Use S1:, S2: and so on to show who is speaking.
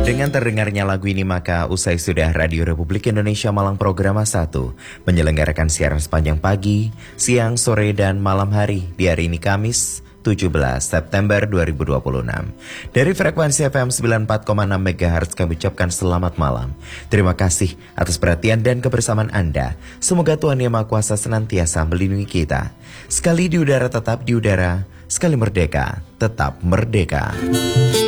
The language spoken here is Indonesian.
S1: Dengan terdengarnya lagu ini maka usai sudah Radio Republik Indonesia Malang Programa 1 menyelenggarakan siaran sepanjang pagi, siang, sore, dan malam hari di hari ini Kamis 17 September 2026. Dari frekuensi FM 94,6 MHz kami ucapkan selamat malam. Terima kasih atas perhatian dan kebersamaan Anda. Semoga Tuhan Yang Maha Kuasa senantiasa melindungi kita. Sekali di udara tetap di udara, sekali merdeka tetap merdeka.